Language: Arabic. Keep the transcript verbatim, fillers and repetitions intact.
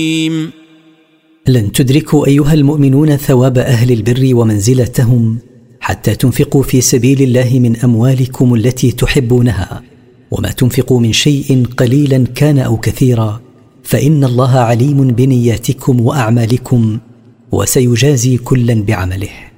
لن تدركوا أيها المؤمنون ثواب أهل البر ومنزلتهم حتى تنفقوا في سبيل الله من أموالكم التي تحبونها، وما تنفقوا من شيء قليلا كان أو كثيرا فإن الله عليم بنياتكم وأعمالكم وسيجازي كلا بعمله.